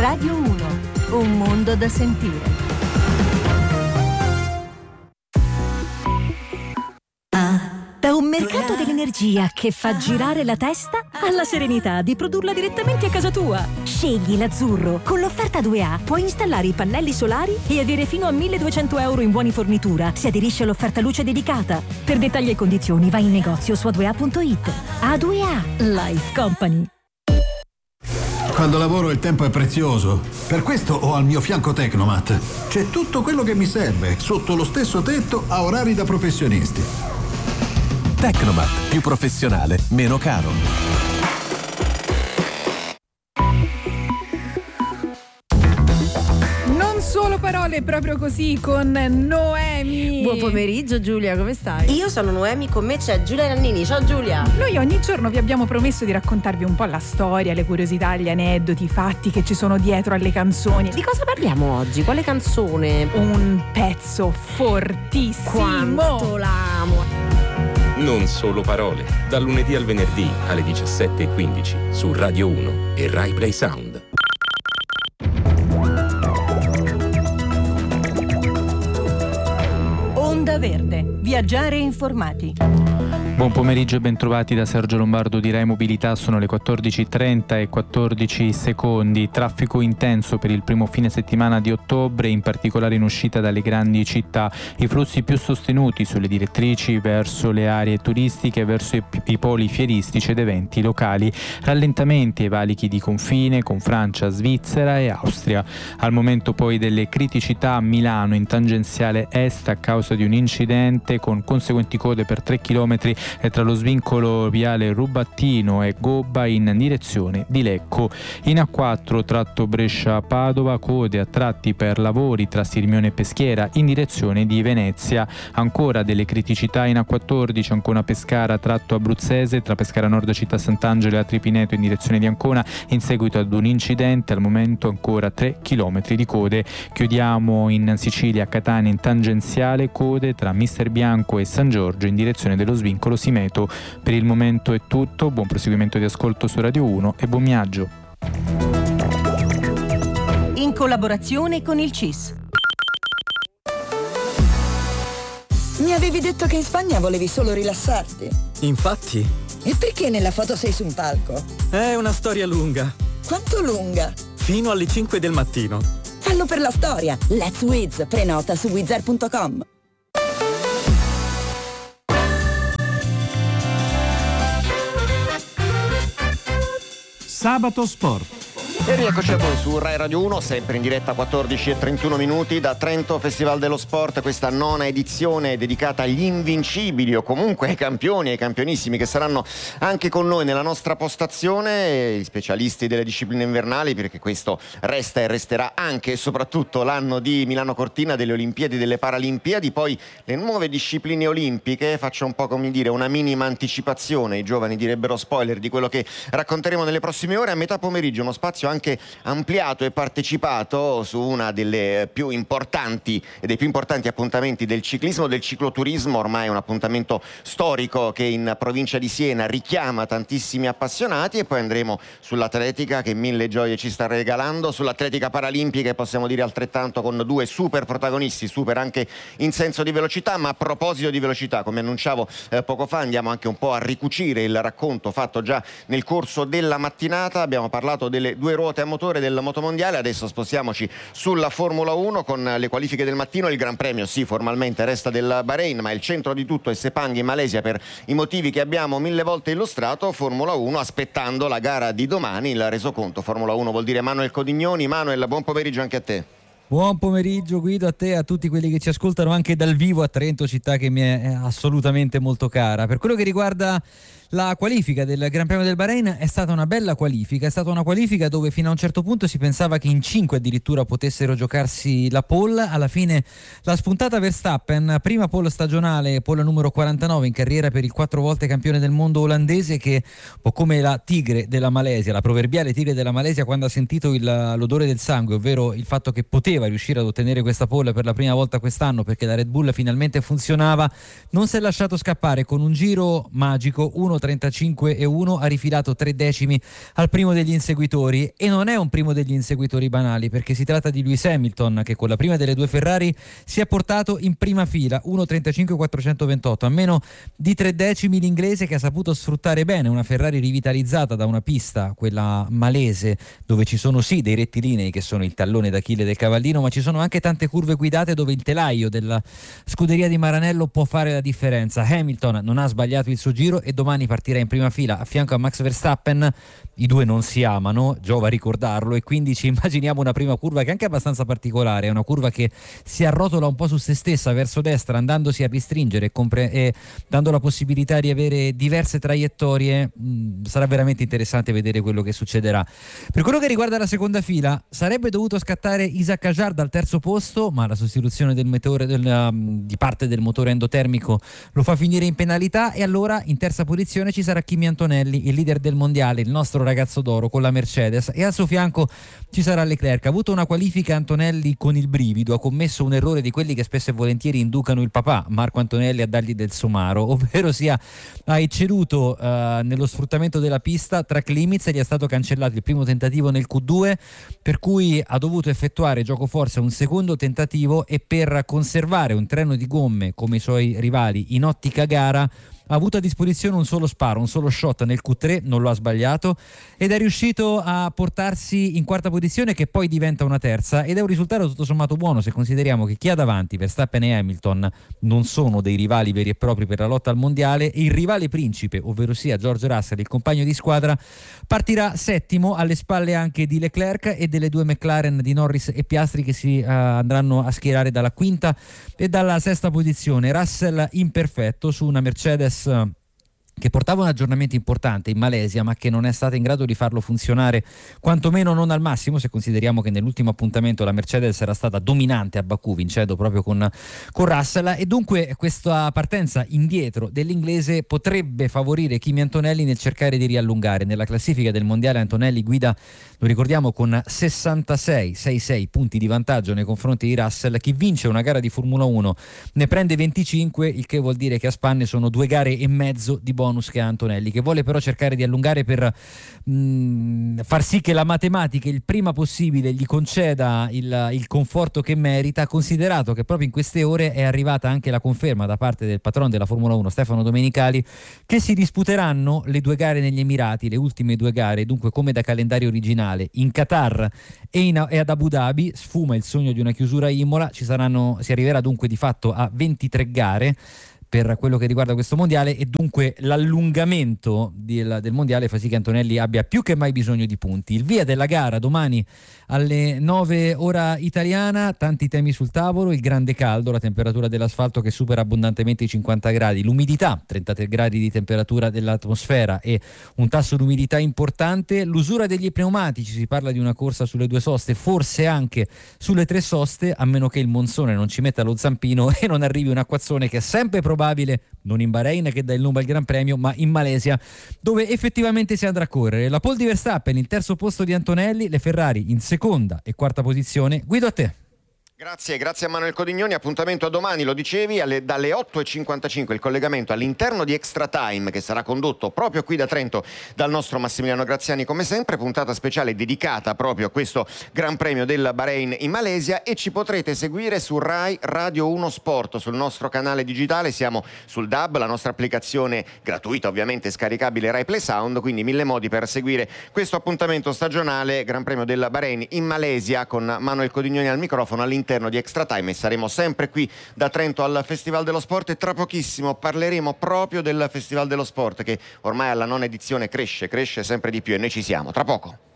Radio 1, un mondo da sentire. Da un mercato dell'energia che fa girare la testa alla serenità di produrla direttamente a casa tua. Scegli l'azzurro. Con l'offerta 2A puoi installare i pannelli solari e avere fino a 1.200 euro in buoni fornitura. Si aderisce all'offerta luce dedicata. Per dettagli e condizioni vai in negozio su a2a.it. A2A Life Company. Quando lavoro il tempo è prezioso. Per questo ho al mio fianco Tecnomat. C'è tutto quello che mi serve, sotto lo stesso tetto, a orari da professionisti. Tecnomat, più professionale, meno caro. Non solo parole, proprio così, con Noemi. Buon pomeriggio Giulia, come stai? Io sono Noemi, con me c'è Giulia Nannini. Ciao Giulia. Noi ogni giorno vi abbiamo promesso di raccontarvi un po' la storia, le curiosità, gli aneddoti, i fatti che ci sono dietro alle canzoni. Di cosa parliamo oggi? Quale canzone? Un pezzo fortissimo. Quanto l'amo. Non solo parole, dal lunedì al venerdì alle 17:15 su Radio 1 e Rai Play Sound. Onda Verde, viaggiare informati. Buon pomeriggio e bentrovati da Sergio Lombardo di Rai Mobilità. Sono le 14:30 e 14 secondi. Traffico intenso per il primo fine settimana di ottobre, in particolare in uscita dalle grandi città. I flussi più sostenuti sulle direttrici verso le aree turistiche, verso i poli fieristici ed eventi locali. Rallentamenti ai valichi di confine con Francia, Svizzera e Austria. Al momento poi delle criticità a Milano in tangenziale est a causa di un incidente con conseguenti code per 3 chilometri tra lo svincolo viale Rubattino e Gobba in direzione di Lecco. In A4 tratto Brescia-Padova, code a tratti per lavori tra Sirmione e Peschiera in direzione di Venezia. Ancora delle criticità in A14 Ancona-Pescara tratto abruzzese tra Pescara Nord e Città Sant'Angelo e Atripineto in direzione di Ancona in seguito ad un incidente. Al momento ancora 3 chilometri di code. Chiudiamo in Sicilia, Catania in tangenziale, code tra Mister Bianco e San Giorgio in direzione dello svincolo Simeto. Per il momento è tutto, buon proseguimento di ascolto su Radio 1 e buon viaggio. In collaborazione con il CIS. Mi avevi detto che in Spagna volevi solo rilassarti. Infatti. E perché nella foto sei su un palco? È una storia lunga. Quanto lunga? Fino alle 5 del mattino. Fallo per la storia. Let's Wiz. Prenota su wizard.com. Sabato Sport. E rieccoci a voi su Rai Radio 1, sempre in diretta 14:31 minuti da Trento Festival dello Sport, questa nona edizione dedicata agli invincibili o comunque ai campioni e ai campionissimi che saranno anche con noi nella nostra postazione, gli specialisti delle discipline invernali, perché questo resta e resterà anche e soprattutto l'anno di Milano Cortina, delle Olimpiadi e delle Paralimpiadi, poi le nuove discipline olimpiche. Faccio un po' come dire una minima anticipazione, i giovani direbbero spoiler, di quello che racconteremo nelle prossime ore. A metà pomeriggio uno spazio anche ampliato e partecipato su una delle più importanti e dei più importanti appuntamenti del ciclismo, del cicloturismo. Ormai è un appuntamento storico che in provincia di Siena richiama tantissimi appassionati, e poi andremo sull'atletica che mille gioie ci sta regalando, sull'atletica paralimpica, e possiamo dire altrettanto, con due super protagonisti, super anche in senso di velocità. Ma a proposito di velocità, come annunciavo poco fa, andiamo anche un po' a ricucire il racconto fatto già nel corso della mattinata. Abbiamo parlato delle due ruote a motore del motomondiale, adesso spostiamoci sulla Formula 1 con le qualifiche del mattino. Il Gran Premio sì, formalmente resta del Bahrain, ma il centro di tutto è Sepang in Malesia per i motivi che abbiamo mille volte illustrato. Formula 1 aspettando la gara di domani, il resoconto. Formula 1 vuol dire Manuel Codignoni. Manuel, buon pomeriggio anche a te. Buon pomeriggio Guido, a te e a tutti quelli che ci ascoltano anche dal vivo a Trento, città che mi è assolutamente molto cara. Per quello che riguarda la qualifica del Gran Premio del Bahrain, è stata una bella qualifica, è stata una qualifica dove fino a un certo punto si pensava che in 5 addirittura potessero giocarsi la pole. Alla fine l'ha spuntata Verstappen, prima pole stagionale, pole numero 49 in carriera per il 4 volte campione del mondo olandese, che un po' come la tigre della Malesia, la proverbiale tigre della Malesia, quando ha sentito l'odore del sangue, ovvero il fatto che poteva riuscire ad ottenere questa pole per la prima volta quest'anno perché la Red Bull finalmente funzionava, non si è lasciato scappare con un giro magico, uno 1:35.1, ha rifilato 3 decimi al primo degli inseguitori, e non è un primo degli inseguitori banali, perché si tratta di Lewis Hamilton, che con la prima delle due Ferrari si è portato in prima fila, 1:35.428, a meno di 3 decimi l'inglese, che ha saputo sfruttare bene una Ferrari rivitalizzata da una pista, quella malese, dove ci sono sì dei rettilinei che sono il tallone d'Achille del cavallino, ma ci sono anche tante curve guidate dove il telaio della scuderia di Maranello può fare la differenza. Hamilton non ha sbagliato il suo giro e domani partirà in prima fila a fianco a Max Verstappen. I due non si amano, giova ricordarlo, e quindi ci immaginiamo una prima curva che è anche abbastanza particolare, è una curva che si arrotola un po' su se stessa verso destra, andandosi a ristringere e dando la possibilità di avere diverse traiettorie. Sarà veramente interessante vedere quello che succederà. Per quello che riguarda la seconda fila, sarebbe dovuto scattare Isack Hadjar dal terzo posto, ma la sostituzione di parte del motore endotermico lo fa finire in penalità, e allora in terza posizione ci sarà Kimi Antonelli, il leader del mondiale, il nostro ragazzo d'oro con la Mercedes, e al suo fianco ci sarà Leclerc. Ha avuto una qualifica Antonelli con il brivido, ha commesso un errore di quelli che spesso e volentieri inducano il papà Marco Antonelli a dargli del somaro, ovvero sia ha ecceduto nello sfruttamento della pista. Track limits, gli è stato cancellato il primo tentativo nel Q2, per cui ha dovuto effettuare gioco forza un secondo tentativo, e per conservare un treno di gomme come i suoi rivali in ottica gara ha avuto a disposizione un solo sparo, un solo shot nel Q3, non lo ha sbagliato, ed è riuscito a portarsi in quarta posizione, che poi diventa una terza, ed è un risultato tutto sommato buono se consideriamo che chi ha davanti, Verstappen e Hamilton, non sono dei rivali veri e propri per la lotta al mondiale, e il rivale principe, ovvero sia George Russell, il compagno di squadra, partirà settimo, alle spalle anche di Leclerc e delle due McLaren di Norris e Piastri, che si andranno a schierare dalla quinta e dalla sesta posizione. Russell imperfetto su una Mercedes che portava un aggiornamento importante in Malesia, ma che non è stata in grado di farlo funzionare, quantomeno non al massimo, se consideriamo che nell'ultimo appuntamento la Mercedes era stata dominante a Baku, vincendo proprio con Russell, e dunque questa partenza indietro dell'inglese potrebbe favorire Kimi Antonelli nel cercare di riallungare. Nella classifica del mondiale Antonelli guida, lo ricordiamo, con 66 punti di vantaggio nei confronti di Russell. Chi vince una gara di Formula 1 ne prende 25, il che vuol dire che a spanne sono 2 gare e mezzo di bonus che ha Antonelli, che vuole però cercare di allungare per far sì che la matematica il prima possibile gli conceda il conforto che merita, considerato che proprio in queste ore è arrivata anche la conferma da parte del patron della Formula 1 Stefano Domenicali che si disputeranno le 2 gare negli Emirati, le ultime 2 gare, dunque come da calendario originale, in Qatar e ad Abu Dhabi. Sfuma il sogno di una chiusura a Imola, si arriverà dunque di fatto a 23 gare per quello che riguarda questo mondiale, e dunque l'allungamento del mondiale fa sì che Antonelli abbia più che mai bisogno di punti. Il via della gara domani alle 9 ora italiana, tanti temi sul tavolo: il grande caldo, la temperatura dell'asfalto che supera abbondantemente i 50 gradi, l'umidità, 33 gradi di temperatura dell'atmosfera e un tasso di umidità importante, l'usura degli pneumatici, si parla di una corsa sulle 2 soste, forse anche sulle 3 soste, a meno che il monsone non ci metta lo zampino e non arrivi un acquazzone che è sempre probabile, non in Bahrain che dà il nome al Gran Premio, ma in Malesia, dove effettivamente si andrà a correre. La pole di Verstappen, il terzo posto di Antonelli, le Ferrari in seconda e quarta posizione. Guido, a te. Grazie a Manuel Codignoni. Appuntamento a domani, lo dicevi, dalle 8:55 il collegamento all'interno di Extra Time, che sarà condotto proprio qui da Trento dal nostro Massimiliano Graziani come sempre, puntata speciale dedicata proprio a questo Gran Premio del Bahrain in Malesia, e ci potrete seguire su Rai Radio 1 Sport, sul nostro canale digitale. Siamo sul DAB, la nostra applicazione gratuita ovviamente scaricabile Rai Play Sound, quindi 1000 modi per seguire questo appuntamento stagionale Gran Premio del Bahrain in Malesia, con Manuel Codignoni al microfono all'interno di Extra Time, e saremo sempre qui da Trento al Festival dello Sport, e tra pochissimo parleremo proprio del Festival dello Sport, che ormai alla 9ª edizione cresce sempre di più, e noi ci siamo tra poco.